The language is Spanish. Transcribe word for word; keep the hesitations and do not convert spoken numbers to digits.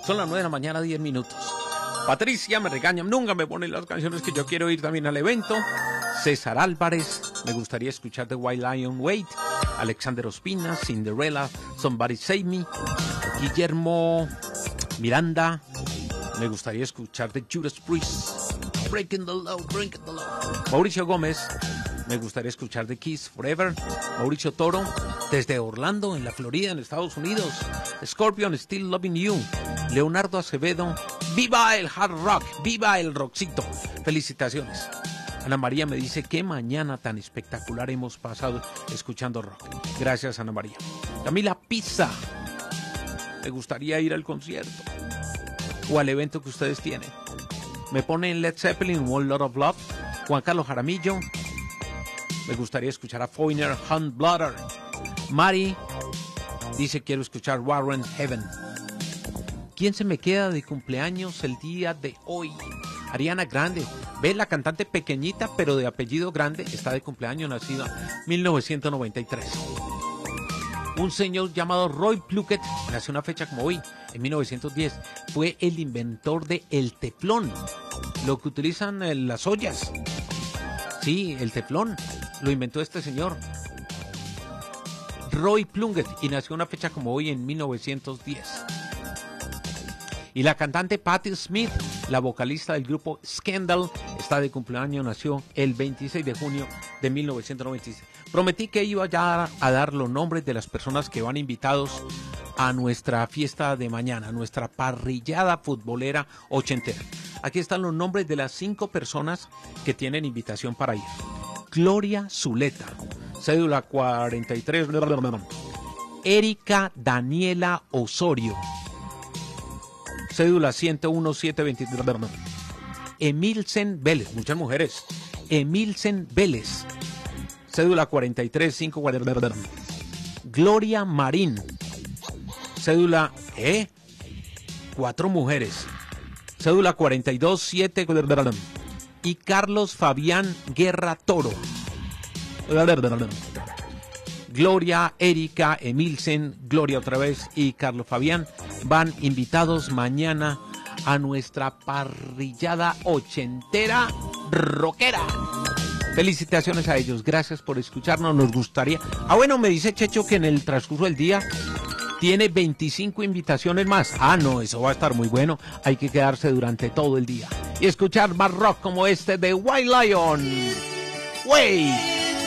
Son las nueve de la mañana, diez minutos. Patricia me regaña, nunca me pone las canciones que yo quiero ir también al evento. César Álvarez, me gustaría escuchar The White Lion Wait. Alexander Ospina, Cinderella, Somebody Save Me. Guillermo Miranda, me gustaría escuchar The Judas Priest, Breaking the Law, Breaking the Law. Mauricio Gómez, me gustaría escuchar The Kiss Forever. Mauricio Toro, desde Orlando, en la Florida, en Estados Unidos. Scorpion, Still Loving You. Leonardo Acevedo, ¡viva el hard rock! ¡Viva el rockcito! Felicitaciones. Ana María me dice, qué mañana tan espectacular hemos pasado escuchando rock. Gracias, Ana María. Camila Pizza, me gustaría ir al concierto o al evento que ustedes tienen. Me ponen Led Zeppelin, One Lot of Love. Juan Carlos Jaramillo, me gustaría escuchar a Foreigner, Hunt Blotter. Mari dice, quiero escuchar Warren Heaven. ¿Quién se me queda de cumpleaños el día de hoy? Ariana Grande. Ve, la cantante pequeñita, pero de apellido grande, está de cumpleaños, nacida en mil novecientos noventa y tres. Un señor llamado Roy Plunkett, nació una fecha como hoy, en mil novecientos diez. Fue el inventor de el teflón, lo que utilizan en las ollas. Sí, el teflón, lo inventó este señor. Roy Plunkett, y nació una fecha como hoy, en mil novecientos diez. Y la cantante Patti Smith, la vocalista del grupo Scandal, está de cumpleaños, nació el veintiséis de junio de mil novecientos noventa y seis. Prometí que iba ya a dar los nombres de las personas que van invitados a nuestra fiesta de mañana, nuestra parrillada futbolera ochentera. Aquí están los nombres de las cinco personas que tienen invitación para ir. Gloria Zuleta, cédula cuarenta y tres. Erika Daniela Osorio, cédula ciento uno siete veintitrés. Emilsen Vélez, muchas mujeres. Emilsen Vélez, cédula cuarenta y tres cinco. Gloria Marín, cédula, ¿eh? Cuatro mujeres, cédula cuarenta y dos siete. Y Carlos Fabián Guerra Toro. Gloria, Erika, Emilsen, Gloria otra vez y Carlos Fabián van invitados mañana a nuestra parrillada ochentera rockera. Felicitaciones a ellos, gracias por escucharnos, nos gustaría... Ah, bueno, me dice Checho que en el transcurso del día tiene veinticinco invitaciones más. Ah, no, eso va a estar muy bueno, hay que quedarse durante todo el día y escuchar más rock como este de White Lion. ¡Wey!